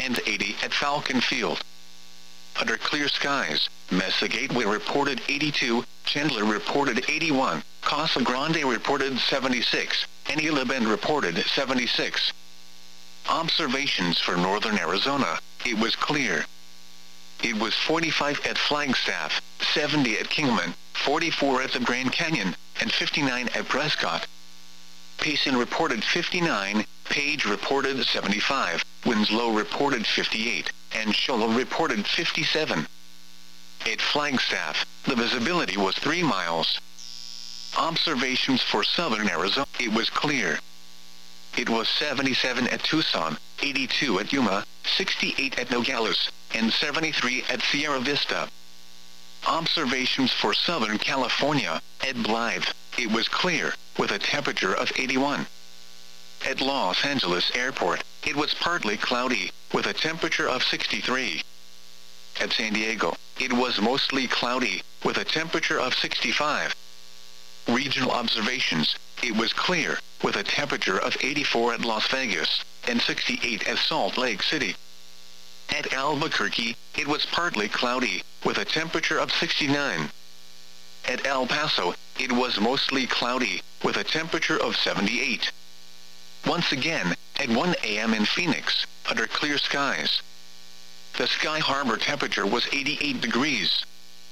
and 80 at Falcon Field. Under clear skies, Mesa Gateway reported 82, Chandler reported 81, Casa Grande reported 76, and Isla Bend reported 76. Observations for northern Arizona: it was clear. It was 45 at Flagstaff, 70 at Kingman, 44 at the Grand Canyon, and 59 at Prescott. Payson reported 59, Page reported 75, Winslow reported 58, and Shola reported 57. At Flagstaff, the visibility was 3 miles. Observations for southern Arizona: it was clear. It was 77 at Tucson, 82 at Yuma, 68 at Nogales, and 73 at Sierra Vista. Observations for Southern California: at Blythe, it was clear, with a temperature of 81. At Los Angeles Airport, it was partly cloudy, with a temperature of 63. At San Diego, it was mostly cloudy, with a temperature of 65. Regional observations: it was clear, with a temperature of 84 at Las Vegas, and 68 at Salt Lake City. At Albuquerque, it was partly cloudy, with a temperature of 69. At El Paso, it was mostly cloudy, with a temperature of 78. Once again, at 1 a.m. in Phoenix, under clear skies, the Sky Harbor temperature was 88 degrees.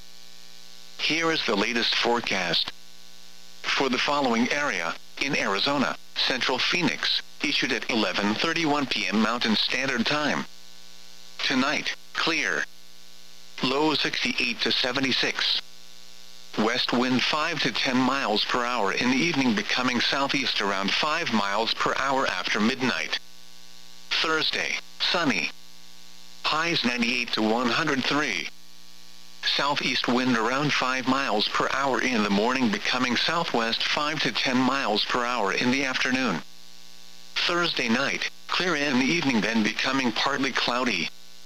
Here is the latest forecast. For the following area, in Arizona, Central Phoenix, issued at 11:31 p.m. Mountain Standard Time. Tonight, clear. Low 68 to 76. West wind 5 to 10 miles per hour in the evening, becoming southeast around 5 miles per hour after midnight. Thursday, sunny. Highs 98 to 103. Southeast wind around 5 miles per hour in the morning, becoming southwest 5 to 10 miles per hour in the afternoon. Thursday night, clear in the evening, then becoming partly cloudy.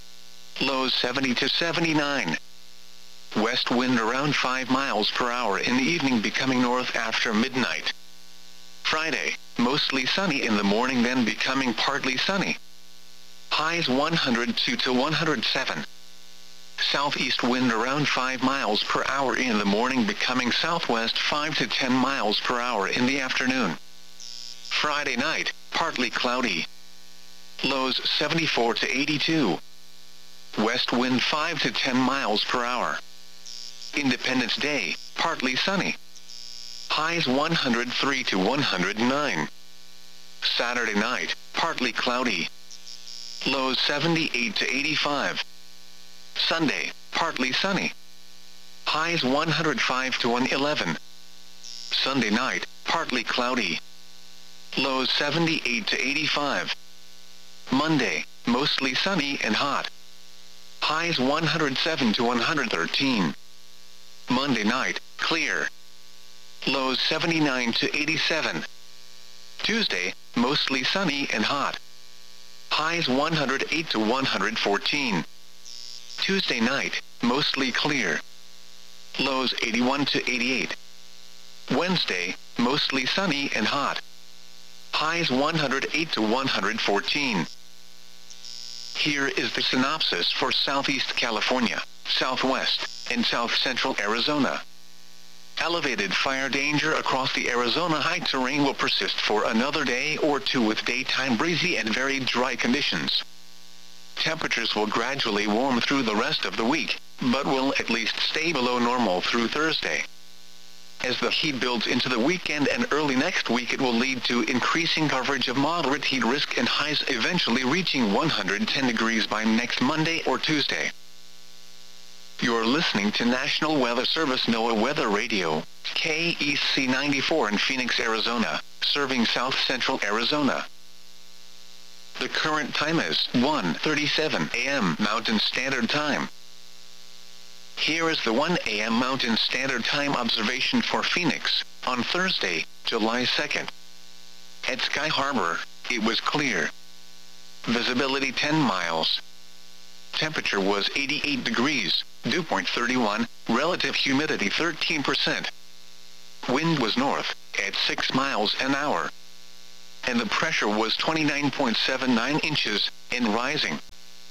Lows 70 to 79. West wind around 5 miles per hour in the evening, becoming north after midnight. Friday, mostly sunny in the morning, then becoming partly sunny. Highs 102 to 107. Southeast wind around 5 miles per hour in the morning, becoming southwest 5 to 10 miles per hour in the afternoon. Friday night, partly cloudy. Lows 74 to 82. West wind 5 to 10 miles per hour. Independence Day, partly sunny. Highs 103 to 109. Saturday night, partly cloudy. Lows 78 to 85. Sunday, partly sunny. Highs 105 to 111. Sunday night, partly cloudy. Lows 78 to 85. Monday, mostly sunny and hot. Highs 107 to 113. Monday night, clear. Lows 79 to 87. Tuesday, mostly sunny and hot. Highs 108 to 114. Tuesday night, mostly clear. Lows 81 to 88. Wednesday, mostly sunny and hot. Highs 108 to 114. Here is the synopsis for Southeast California, Southwest, and South Central Arizona. Elevated fire danger across the Arizona high terrain will persist for another day or two, with daytime breezy and very dry conditions. Temperatures will gradually warm through the rest of the week, but will at least stay below normal through Thursday. As the heat builds into the weekend and early next week, it will lead to increasing coverage of moderate heat risk and highs eventually reaching 110 degrees by next Monday or Tuesday. You're listening to National Weather Service NOAA Weather Radio, KEC 94 in Phoenix, Arizona, serving South Central Arizona. The current time is 1:37 a.m. Mountain Standard Time. Here is the 1 a.m. Mountain Standard Time observation for Phoenix, on Thursday, July 2nd. At Sky Harbor, it was clear. Visibility 10 miles. Temperature was 88 degrees, dew point 31, relative humidity 13%. Wind was north, at 6 miles an hour. And the pressure was 29.79 inches, and rising.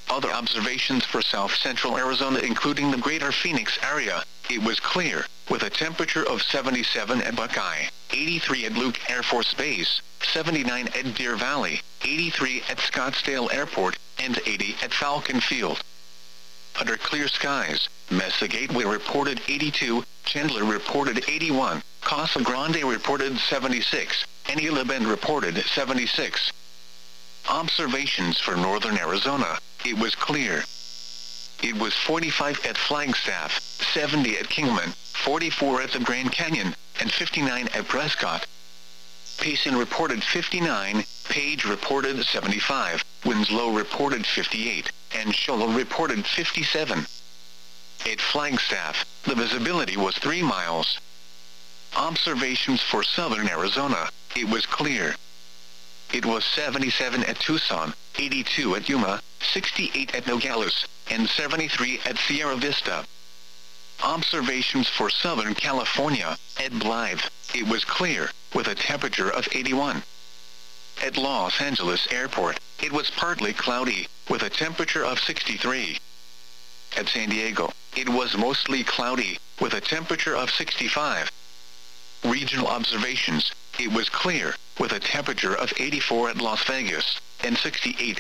Other observations for South Central Arizona including the greater Phoenix area, it was clear, with a temperature of 77 at Buckeye, 83 at Luke Air Force Base, 79 at Deer Valley, 83 at Scottsdale Airport, and 80 at Falcon Field. Under clear skies, Mesa Gateway reported 82, Chandler reported 81, Casa Grande reported 76, and Isla Bend reported 76. Observations for northern Arizona, it was clear. It was 45 at Flagstaff, 70 at Kingman, 44 at the Grand Canyon, and 59 at Prescott. Payson reported 59, Page reported 75, Winslow reported 58, and Shoal reported 57. At Flagstaff, the visibility was 3 miles. Observations for southern Arizona, it was clear. It was 77 at Tucson, 82 at Yuma, 68 at Nogales, and 73 at Sierra Vista. Observations for Southern California, at Blythe, it was clear, with a temperature of 81. At Los Angeles Airport, it was partly cloudy, with a temperature of 63. At San Diego, it was mostly cloudy, with a temperature of 65. Regional observations, it was clear, with a temperature of 84 at Las Vegas, and 68